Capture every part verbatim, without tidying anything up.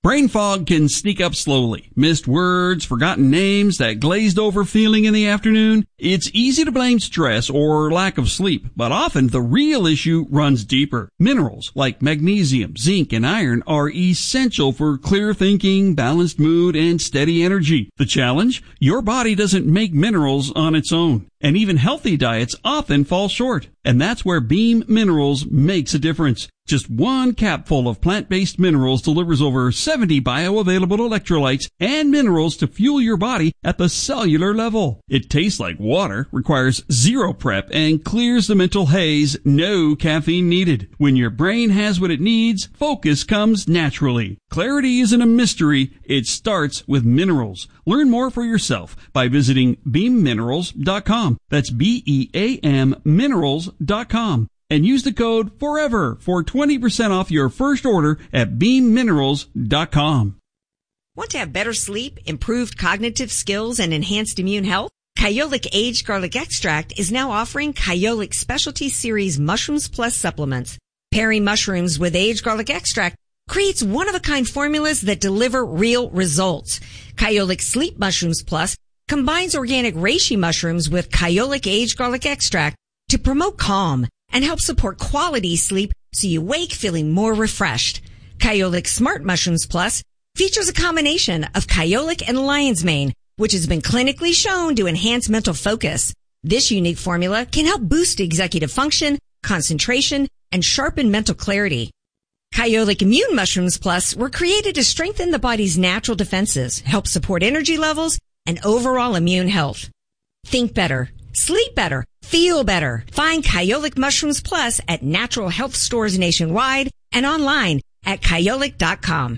Brain fog can sneak up slowly. Missed words, forgotten names, that glazed over feeling in the afternoon. It's easy to blame stress or lack of sleep, but often the real issue runs deeper. Minerals like magnesium, zinc, and iron are essential for clear thinking, balanced mood, and steady energy. The challenge? Your body doesn't make minerals on its own, and even healthy diets often fall short. And that's where Beam Minerals makes a difference. Just one capful of plant-based minerals delivers over seventy bioavailable electrolytes and minerals to fuel your body at the cellular level. It tastes like water, requires zero prep, and clears the mental haze. No caffeine needed. When your brain has what it needs, focus comes naturally. Clarity isn't a mystery. It starts with minerals. Learn more for yourself by visiting beam minerals dot com. That's B E A M minerals dot com. And use the code FOREVER for twenty percent off your first order at beam minerals dot com. Want to have better sleep, improved cognitive skills, and enhanced immune health? Kyolic Aged Garlic Extract is now offering Kyolic Specialty Series Mushrooms Plus supplements. Pairing mushrooms with aged garlic extract creates one-of-a-kind formulas that deliver real results. Kyolic Sleep Mushrooms Plus combines organic reishi mushrooms with Kyolic Aged Garlic Extract to promote calm and help support quality sleep so you wake feeling more refreshed. Kyolic Smart Mushrooms Plus features a combination of kyolic and lion's mane, which has been clinically shown to enhance mental focus. This unique formula can help boost executive function, concentration, and sharpen mental clarity. Kyolic Immune Mushrooms Plus were created to strengthen the body's natural defenses, help support energy levels, and overall immune health. Think better. Sleep better. Feel better. Find Kyolic Mushrooms Plus at natural health stores nationwide and online at kyolic dot com.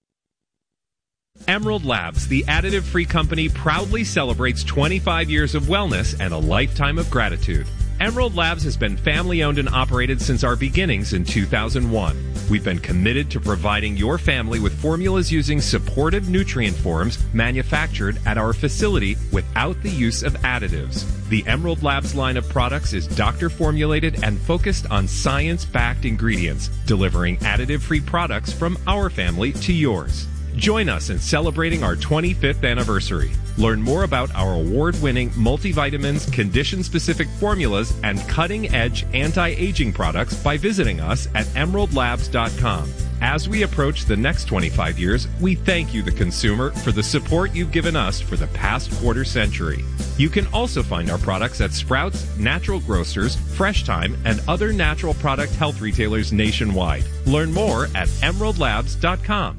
Emerald Labs, the additive-free company, proudly celebrates twenty-five years of wellness and a lifetime of gratitude. Emerald Labs has been family-owned and operated since our beginnings in two thousand one. We've been committed to providing your family with formulas using supportive nutrient forms manufactured at our facility without the use of additives. The Emerald Labs line of products is doctor-formulated and focused on science-backed ingredients, delivering additive-free products from our family to yours. Join us in celebrating our twenty-fifth anniversary. Learn more about our award-winning multivitamins, condition-specific formulas, and cutting-edge anti-aging products by visiting us at emerald labs dot com. As we approach the next twenty-five years, we thank you, the consumer, for the support you've given us for the past quarter century. You can also find our products at Sprouts, Natural Grocers, Fresh Time, and other natural product health retailers nationwide. Learn more at emerald labs dot com.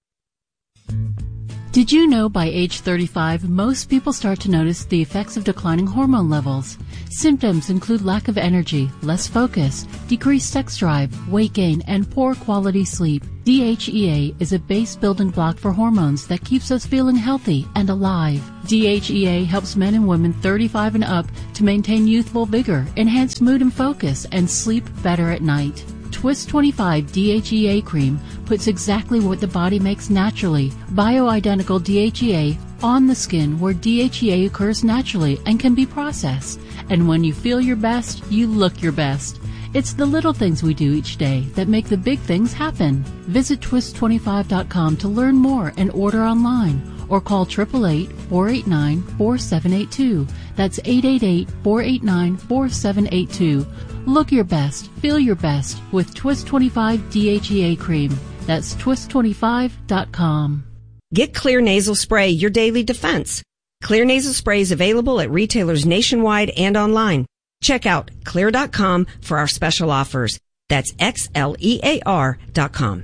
Did you know by age thirty-five, most people start to notice the effects of declining hormone levels? Symptoms include lack of energy, less focus, decreased sex drive, weight gain, and poor quality sleep. D H E A is a base building block for hormones that keeps us feeling healthy and alive. D H E A helps men and women thirty-five and up to maintain youthful vigor, enhance mood and focus, and sleep better at night. Twist twenty-five D H E A cream puts exactly what the body makes naturally, bioidentical D H E A, on the skin where D H E A occurs naturally and can be processed. And when you feel your best, you look your best. It's the little things we do each day that make the big things happen. Visit twist twenty-five dot com to learn more and order online, or call eight eight eight, four eight nine, four seven eight two. That's eight eight eight, four eight nine, four seven eight two. Look your best, feel your best with Twist twenty-five D H E A cream. That's twist twenty-five dot com. Get Clear Nasal Spray, your daily defense. Clear Nasal Spray is available at retailers nationwide and online. Check out clear dot com for our special offers. That's X L E A R dot com.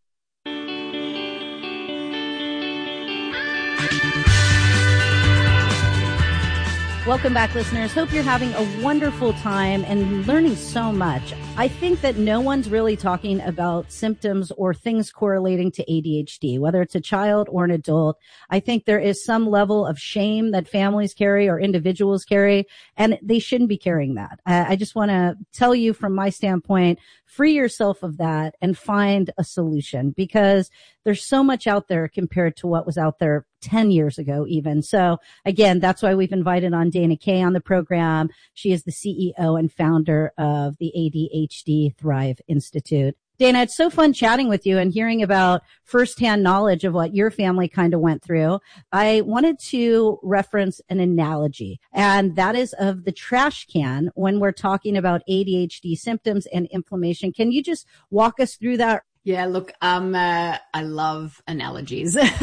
Welcome back, listeners. Hope you're having a wonderful time and learning so much. I think that no one's really talking about symptoms or things correlating to A D H D, whether it's a child or an adult. I think there is some level of shame that families carry or individuals carry, and they shouldn't be carrying that. I just want to tell you from my standpoint, free yourself of that and find a solution, because there's so much out there compared to what was out there ten years ago even. So again, that's why we've invited on Dana Kay on the program. She is the C E O and founder of the A D H D Thrive Institute. Dana, it's so fun chatting with you and hearing about firsthand knowledge of what your family kind of went through. I wanted to reference an analogy, and that is of the trash can when we're talking about A D H D symptoms and inflammation. Can you just walk us through that? Yeah, look, um, uh, I love analogies. So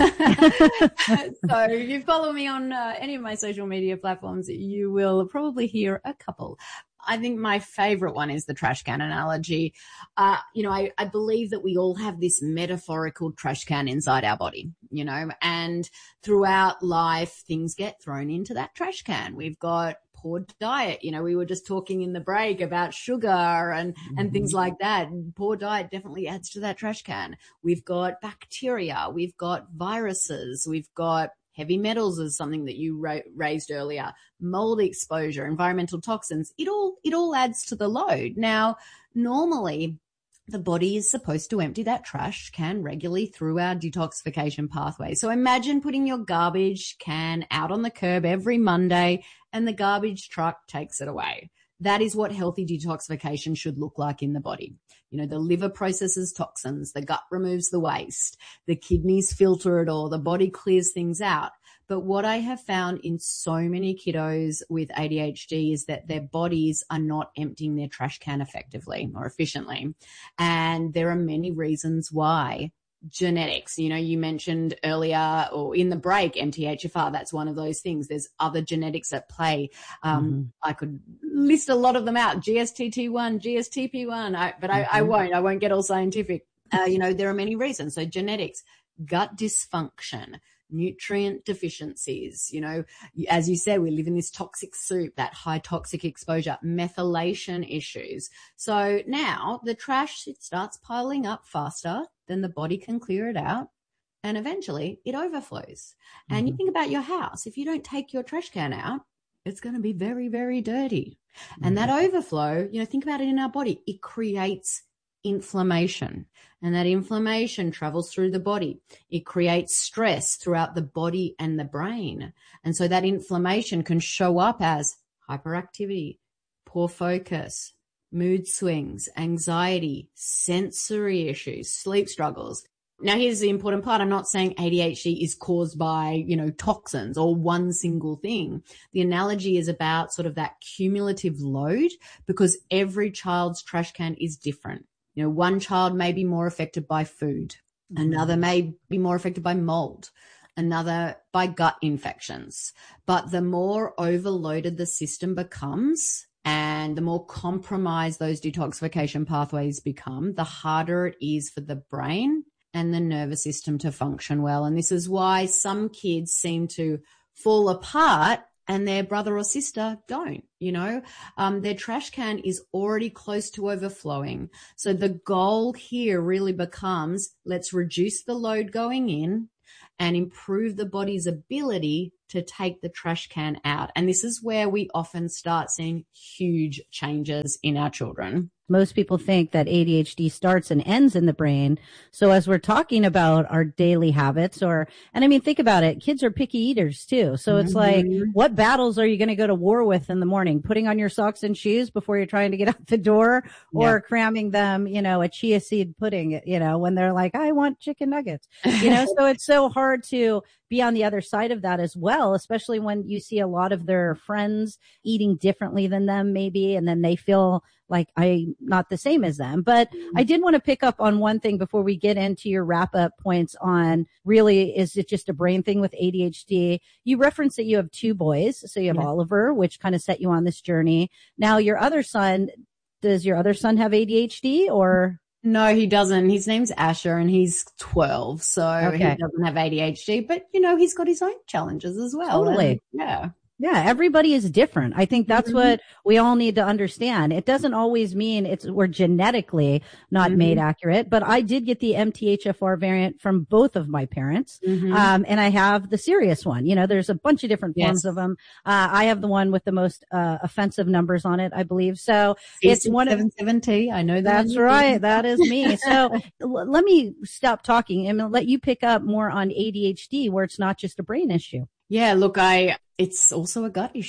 if you follow me on uh, any of my social media platforms, you will probably hear a couple. I think my favorite one is the trash can analogy. Uh, you know, I, I believe that we all have this metaphorical trash can inside our body, you know, and throughout life, things get thrown into that trash can. We've got poor diet. You know, we were just talking in the break about sugar and, mm-hmm. and things like that. Poor diet definitely adds to that trash can. We've got bacteria. We've got viruses. We've got heavy metals is something that you ra- raised earlier, mold exposure, environmental toxins. It all, it all adds to the load. Now, normally the body is supposed to empty that trash can regularly through our detoxification pathway. So imagine putting your garbage can out on the curb every Monday and the garbage truck takes it away. That is what healthy detoxification should look like in the body. You know, the liver processes toxins, the gut removes the waste, the kidneys filter it all, the body clears things out. But what I have found in so many kiddos with A D H D is that their bodies are not emptying their trash can effectively or efficiently. And there are many reasons why. Genetics, you know, you mentioned earlier or in the break, M T H F R, that's one of those things. There's other genetics at play. Um, mm-hmm. I could list a lot of them out, G S T T one, G S T P one, I, but mm-hmm. I, I won't, I won't get all scientific. Uh, you know, there are many reasons. So genetics, gut dysfunction, nutrient deficiencies, you know, as you said, we live in this toxic soup, that high toxic exposure, methylation issues. So now the trash, it starts piling up faster than the body can clear it out. And eventually it overflows. Mm-hmm. And you think about your house, if you don't take your trash can out, it's going to be very, very dirty. Mm-hmm. And that overflow, you know, think about it in our body. It creates inflammation, and that inflammation travels through the body. It creates stress throughout the body and the brain. And so that inflammation can show up as hyperactivity, poor focus, mood swings, anxiety, sensory issues, sleep struggles. Now, here's the important part. I'm not saying A D H D is caused by, you know, toxins or one single thing. The analogy is about sort of that cumulative load, because every child's trash can is different. You know, one child may be more affected by food. Another may be more affected by mold. Another by gut infections. But the more overloaded the system becomes and the more compromised those detoxification pathways become, the harder it is for the brain and the nervous system to function well. And this is why some kids seem to fall apart and their brother or sister don't, you know, um, their trash can is already close to overflowing. So the goal here really becomes, let's reduce the load going in and improve the body's ability to take the trash can out. And this is where we often start seeing huge changes in our children. Most people think that A D H D starts and ends in the brain. So as we're talking about our daily habits, or, and I mean, think about it. Kids are picky eaters too. So it's mm-hmm. like, what battles are you going to go to war with in the morning? Putting on your socks and shoes before you're trying to get out the door, or yeah. cramming them, you know, a chia seed pudding, you know, when they're like, I want chicken nuggets, you know, so it's so hard to be on the other side of that as well, especially when you see a lot of their friends eating differently than them maybe, and then they feel like I'm not the same as them. But I did want to pick up on one thing before we get into your wrap up points on really, is it just a brain thing with A D H D? You referenced that you have two boys. So you have yeah. Oliver, which kind of set you on this journey. Now your other son, does your other son have A D H D or? No, he doesn't. His name's Asher and he's twelve. So okay. he doesn't have A D H D, but you know, he's got his own challenges as well. Totally. And, yeah. Yeah, everybody is different. I think that's mm-hmm. what we all need to understand. It doesn't always mean it's we're genetically not mm-hmm. made accurate, but I did get the M T H F R variant from both of my parents. Mm-hmm. Um, and I have the serious one. You know, there's a bunch of different forms yes. of them. Uh, I have the one with the most, uh, offensive numbers on it, I believe. So it's one of seventy. I know that. That's right. That is me. So l- let me stop talking and let you pick up more on A D H D, where it's not just a brain issue. Yeah, look, I, it's also a gut issue.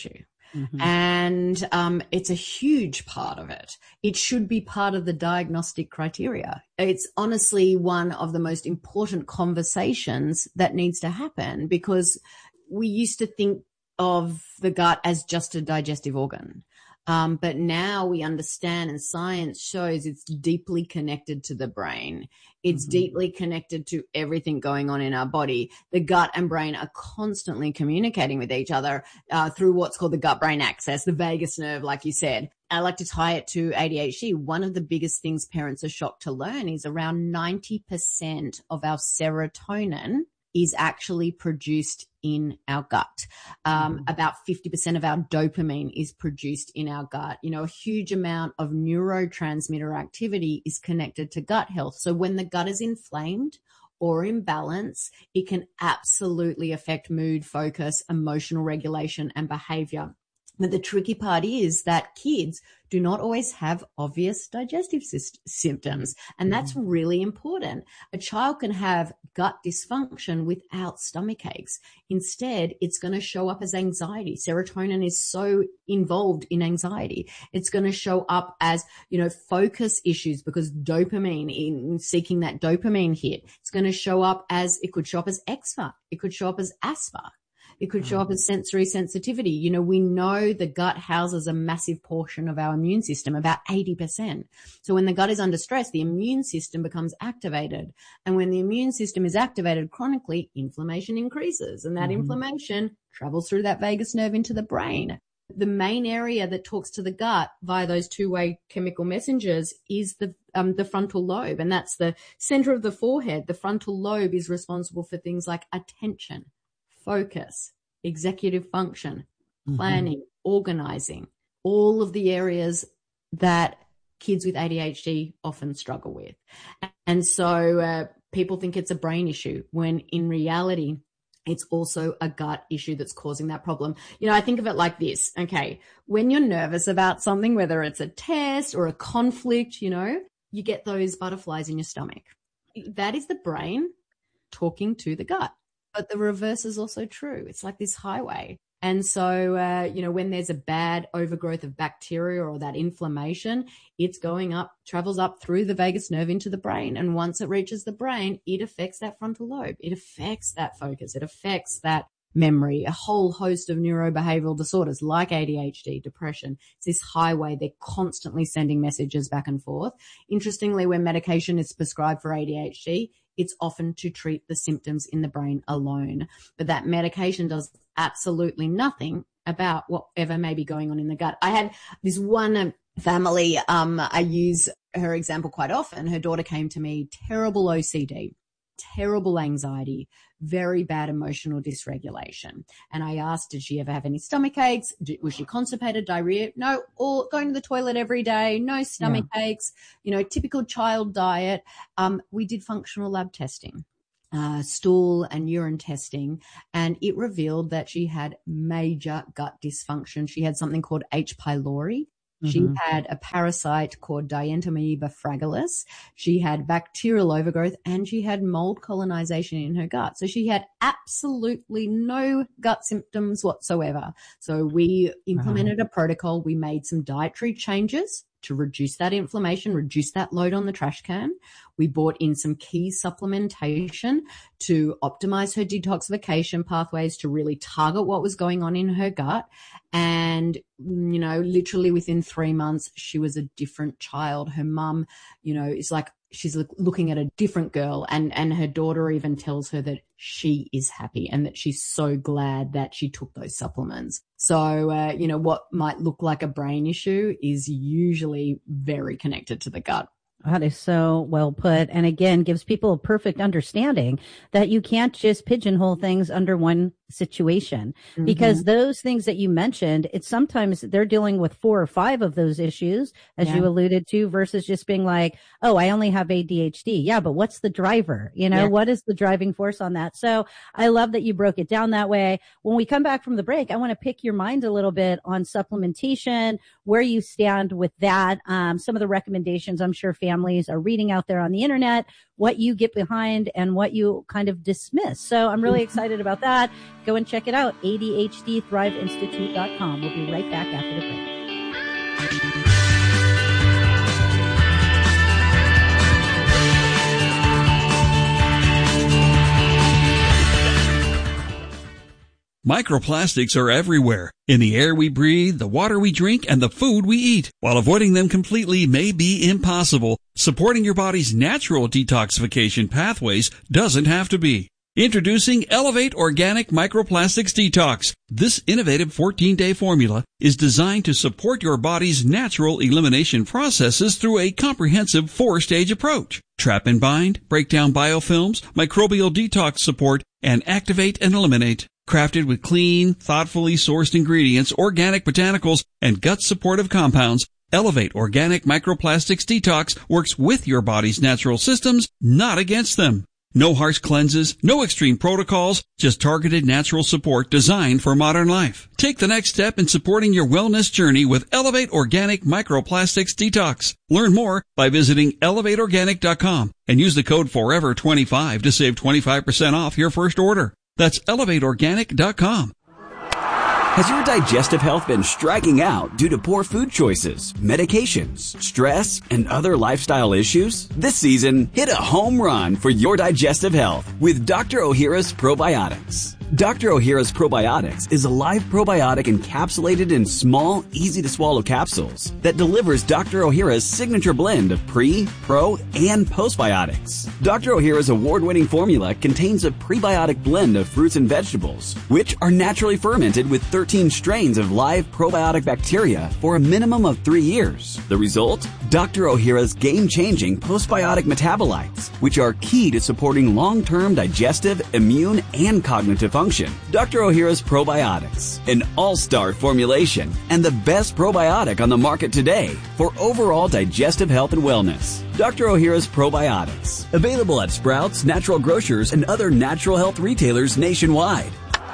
Mm-hmm. And um, it's a huge part of it. It should be part of the diagnostic criteria. It's honestly one of the most important conversations that needs to happen, because we used to think of the gut as just a digestive organ. Um, but now we understand, and science shows it's deeply connected to the brain. It's mm-hmm. deeply connected to everything going on in our body. The gut and brain are constantly communicating with each other uh, through what's called the gut-brain axis, the vagus nerve, like you said. I like to tie it to A D H D. One of the biggest things parents are shocked to learn is around ninety percent of our serotonin is actually produced in our gut. Um, mm. About fifty percent of our dopamine is produced in our gut. You know, a huge amount of neurotransmitter activity is connected to gut health. So when the gut is inflamed or imbalance, it can absolutely affect mood, focus, emotional regulation, and behavior. But the tricky part is that kids do not always have obvious digestive sy- symptoms. And that's really important. A child can have gut dysfunction without stomach aches. Instead, it's going to show up as anxiety. Serotonin is so involved in anxiety. It's going to show up as, you know, focus issues, because dopamine, in seeking that dopamine hit, it's going to show up as, it could show up as eczema. It could show up as asthma. It could show up as sensory sensitivity. You know, we know the gut houses a massive portion of our immune system, about eighty percent. So when the gut is under stress, the immune system becomes activated. And when the immune system is activated chronically, inflammation increases. And that mm-hmm. inflammation travels through that vagus nerve into the brain. The main area that talks to the gut via those two-way chemical messengers is the um, the frontal lobe. And that's the center of the forehead. The frontal lobe is responsible for things like attention, focus, executive function, planning, mm-hmm. organizing, all of the areas that kids with A D H D often struggle with. And so uh, people think it's a brain issue, when in reality, it's also a gut issue that's causing that problem. You know, I think of it like this. Okay, when you're nervous about something, whether it's a test or a conflict, you know, you get those butterflies in your stomach. That is the brain talking to the gut. But the reverse is also true. It's like this highway. And so, uh, you know, when there's a bad overgrowth of bacteria or that inflammation, it's going up, travels up through the vagus nerve into the brain. And once it reaches the brain, it affects that frontal lobe. It affects that focus. It affects that memory, a whole host of neurobehavioral disorders like A D H D, depression. It's this highway. They're constantly sending messages back and forth. Interestingly, when medication is prescribed for A D H D, it's often to treat the symptoms in the brain alone. But that medication does absolutely nothing about whatever may be going on in the gut. I had this one family, um, I use her example quite often. Her daughter came to me, terrible O C D, terrible anxiety, very bad emotional dysregulation. And I asked, did she ever have any stomach aches? Did, was she constipated, diarrhea? No, or going to the toilet every day, no stomach yeah. aches, you know, typical child diet. Um, we did functional lab testing, uh, stool and urine testing, and it revealed that she had major gut dysfunction. She had something called H. pylori. She mm-hmm. had a parasite called Dientomoeba fragilis. She had bacterial overgrowth, and she had mold colonization in her gut. So she had absolutely no gut symptoms whatsoever. So we implemented uh-huh. a protocol. We made some dietary changes to reduce that inflammation, reduce that load on the trash can. We brought in some key supplementation to optimize her detoxification pathways, to really target what was going on in her gut. And, you know, literally within three months, she was a different child. Her mum, you know, is like, she's looking at a different girl, and, and her daughter even tells her that she is happy and that she's so glad that she took those supplements. So, uh, you know, what might look like a brain issue is usually very connected to the gut. That is so well put. And again, gives people a perfect understanding that you can't just pigeonhole things under one situation, mm-hmm. because those things that you mentioned, it's sometimes they're dealing with four or five of those issues, as yeah. you alluded to, versus just being like, oh, I only have A D H D. Yeah, but what's the driver? You know, yeah. what is the driving force on that? So I love that you broke it down that way. When we come back from the break, I want to pick your mind a little bit on supplementation, where you stand with that, um, some of the recommendations I'm sure families are reading out there on the internet. what you get behind and what you kind of dismiss. So I'm really excited about that. Go and check it out, A D H D Thrive Institute dot com. We'll be right back after the break. Microplastics are everywhere, in the air we breathe, the water we drink, and the food we eat. While avoiding them completely may be impossible, supporting your body's natural detoxification pathways doesn't have to be. Introducing Elevate Organic Microplastics Detox. This innovative fourteen-day formula is designed to support your body's natural elimination processes through a comprehensive four-stage approach. Trap and bind, break down biofilms, microbial detox support, and activate and eliminate. Crafted with clean, thoughtfully sourced ingredients, organic botanicals, and gut-supportive compounds, Elevate Organic Microplastics Detox works with your body's natural systems, not against them. No harsh cleanses, no extreme protocols, just targeted natural support designed for modern life. Take the next step in supporting your wellness journey with Elevate Organic Microplastics Detox. Learn more by visiting elevate organic dot com and use the code forever twenty-five to save twenty-five percent off your first order. That's elevate organic dot com. Has your digestive health been striking out due to poor food choices, medications, stress, and other lifestyle issues? This season, hit a home run for your digestive health with Doctor Ohhira's Probiotics. Doctor Ohhira's Probiotics is a live probiotic encapsulated in small, easy-to-swallow capsules that delivers Doctor Ohhira's signature blend of pre, pro, and postbiotics. Doctor Ohhira's award-winning formula contains a prebiotic blend of fruits and vegetables, which are naturally fermented with thirteen strains of live probiotic bacteria for a minimum of three years. The result? Doctor Ohhira's game-changing postbiotic metabolites, which are key to supporting long-term digestive, immune, and cognitive function. Doctor Ohhira's Probiotics, an all-star formulation and the best probiotic on the market today for overall digestive health and wellness. Doctor Ohhira's Probiotics, available at Sprouts, Natural Grocers, and other natural health retailers nationwide.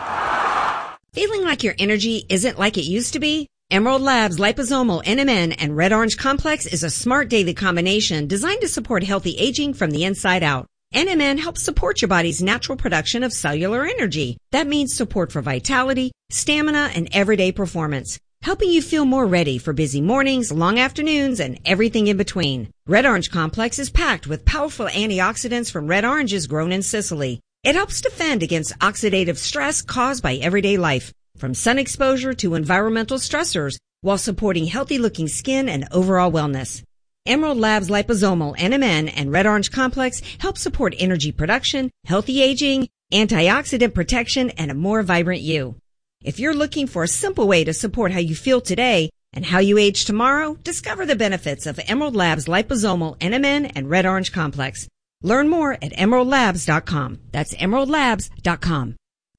Feeling like your energy isn't like it used to be? Emerald Labs Liposomal N M N and Red Orange Complex is a smart daily combination designed to support healthy aging from the inside out. N M N helps support your body's natural production of cellular energy. That means support for vitality, stamina, and everyday performance, helping you feel more ready for busy mornings, long afternoons, and everything in between. Red Orange Complex is packed with powerful antioxidants from red oranges grown in Sicily. It helps defend against oxidative stress caused by everyday life, from sun exposure to environmental stressors, while supporting healthy-looking skin and overall wellness. Emerald Labs Liposomal N M N and Red Orange Complex help support energy production, healthy aging, antioxidant protection, and a more vibrant you. If you're looking for a simple way to support how you feel today and how you age tomorrow, discover the benefits of Emerald Labs Liposomal N M N and Red Orange Complex. Learn more at emerald labs dot com. That's emerald labs dot com.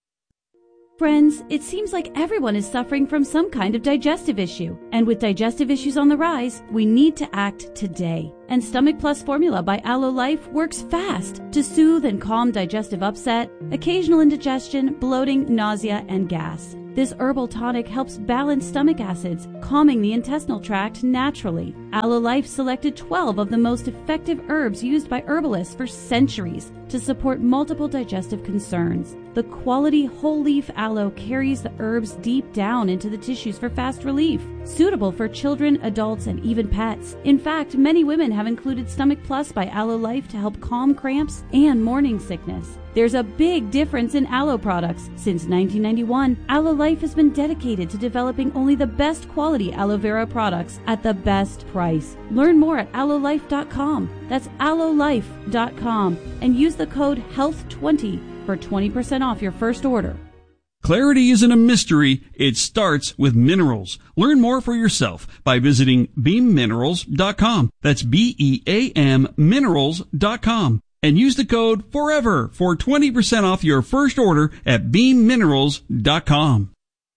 Friends, it seems like everyone is suffering from some kind of digestive issue. And with digestive issues on the rise, we need to act today. And Stomach Plus formula by Aloe Life works fast to soothe and calm digestive upset, occasional indigestion, bloating, nausea, and gas. This herbal tonic helps balance stomach acids, calming the intestinal tract naturally. Aloe Life selected twelve of the most effective herbs used by herbalists for centuries to support multiple digestive concerns. The quality whole leaf aloe carries the herbs deep down into the tissues for fast relief, suitable for children, adults, and even pets. In fact, many women have included Stomach Plus by Aloe Life to help calm cramps and morning sickness. There's a big difference in aloe products. Since nineteen ninety-one, Aloe Life has been dedicated to developing only the best quality aloe vera products at the best price. Learn more at aloe life dot com. That's aloe life dot com and use the code health twenty for twenty percent off your first order. Clarity isn't a mystery, it starts with minerals. Learn more for yourself by visiting beam minerals dot com. That's B E A M minerals dot com. And use the code FOREVER for twenty percent off your first order at beam minerals dot com.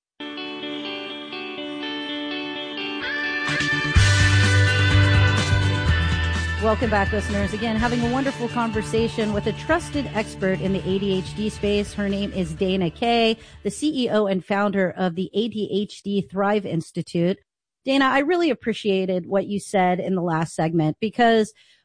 Welcome back, listeners. Again, having a wonderful conversation with a trusted expert in the A D H D space. Her name is Dana Kay, the C E O and founder of the A D H D Thrive Institute. Dana, I really appreciated what you said in the last segment, because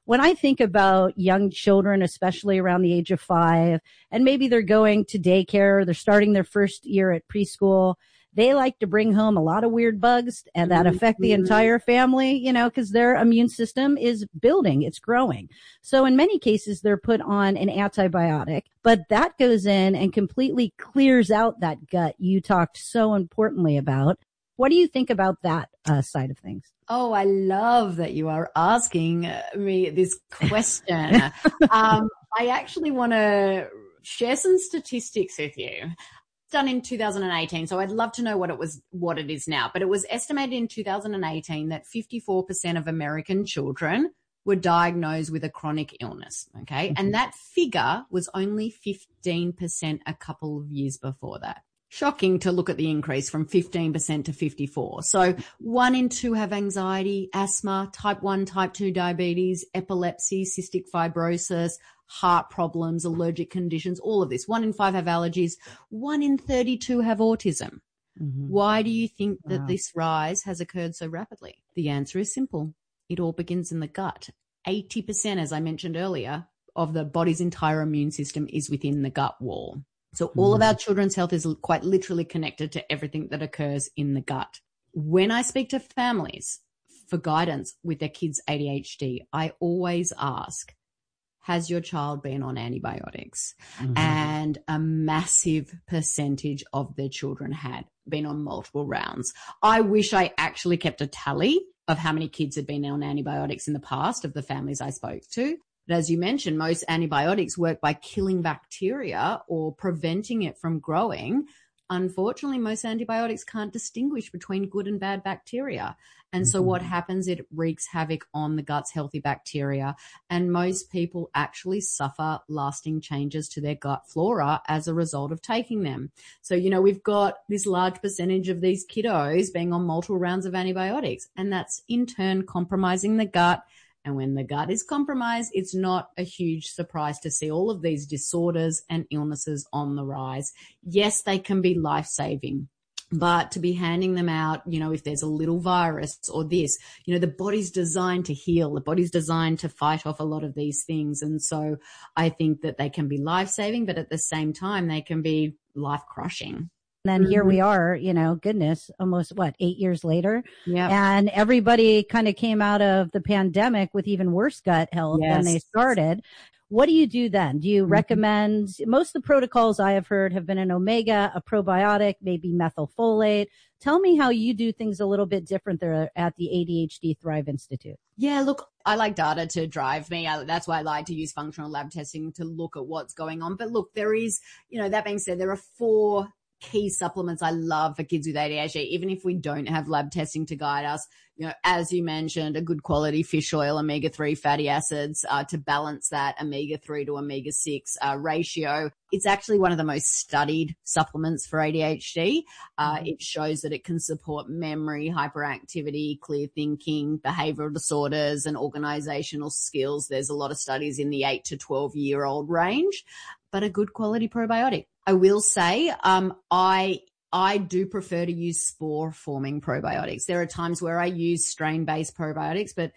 When I think about young children, especially around the age of five, and maybe they're going to daycare, they're starting their first year at preschool, they like to bring home a lot of weird bugs and that affect the entire family, you know, because their immune system is building, it's growing. So in many cases, they're put on an antibiotic, but that goes in and completely clears out that gut you talked so importantly about. What do you think about that uh, side of things? Oh, I love that you are asking me this question. um, I actually want to share some statistics with you. Done in two thousand eighteen, so I'd love to know what it was, what it is now. But it was estimated in two thousand eighteen that fifty-four percent of American children were diagnosed with a chronic illness. Okay, mm-hmm. And that figure was only fifteen percent a couple of years before that. Shocking to look at the increase from fifteen percent to fifty-four. So one in two have anxiety, asthma, type one, type two diabetes, epilepsy, cystic fibrosis, heart problems, allergic conditions, all of this. One in five have allergies. One in thirty-two have autism. Mm-hmm. Why do you think that wow. this rise has occurred so rapidly? The answer is simple. It all begins in the gut. eighty percent, as I mentioned earlier, of the body's entire immune system is within the gut wall. So all mm-hmm. of our children's health is quite literally connected to everything that occurs in the gut. When I speak to families for guidance with their kids' A D H D, I always ask, has your child been on antibiotics? Mm-hmm. And a massive percentage of their children had been on multiple rounds. I wish I actually kept a tally of how many kids had been on antibiotics in the past of the families I spoke to. But as you mentioned, most antibiotics work by killing bacteria or preventing it from growing. Unfortunately, most antibiotics can't distinguish between good and bad bacteria. And so what happens, it wreaks havoc on the gut's healthy bacteria. And most people actually suffer lasting changes to their gut flora as a result of taking them. So, you know, we've got this large percentage of these kiddos being on multiple rounds of antibiotics, and that's in turn compromising the gut. And when the gut is compromised, it's not a huge surprise to see all of these disorders and illnesses on the rise. Yes, they can be life-saving, but to be handing them out, you know, if there's a little virus or this, you know, the body's designed to heal. The body's designed to fight off a lot of these things. And so I think that they can be life-saving, but at the same time, they can be life-crushing. Then mm-hmm. here we are, you know, goodness, almost what, eight years later. Yeah. And everybody kind of came out of the pandemic with even worse gut health yes. than they started. What do you do then? Do you mm-hmm. recommend, most of the protocols I have heard have been an omega, a probiotic, maybe methylfolate. Tell me how you do things a little bit different there at the A D H D Thrive Institute. Yeah, look, I like data to drive me. I, that's why I like to use functional lab testing to look at what's going on. But look, there is, you know, that being said, there are four key supplements I love for kids with A D H D, even if we don't have lab testing to guide us. You know, as you mentioned, a good quality fish oil, omega three fatty acids uh, to balance that omega three to omega six uh, ratio. It's actually one of the most studied supplements for A D H D. Uh, mm-hmm. It shows that it can support memory, hyperactivity, clear thinking, behavioral disorders, and organizational skills. There's a lot of studies in the eight to twelve year old range, but a good quality probiotic. I will say, um, I, I do prefer to use spore forming probiotics. There are times where I use strain based probiotics, but